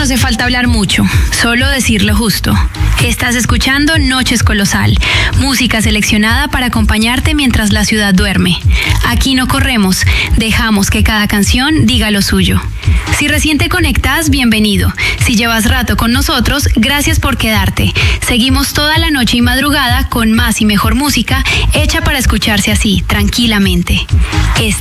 no hace falta hablar mucho, solo decir lo justo. Estás escuchando Noches Colosal, música seleccionada para acompañarte mientras la ciudad duerme. Aquí no corremos, dejamos que cada canción diga lo suyo. Si recién te conectas, bienvenido. Si llevas rato con nosotros, gracias por quedarte. Seguimos toda la noche y madrugada con más y mejor música hecha para escucharse así, tranquilamente.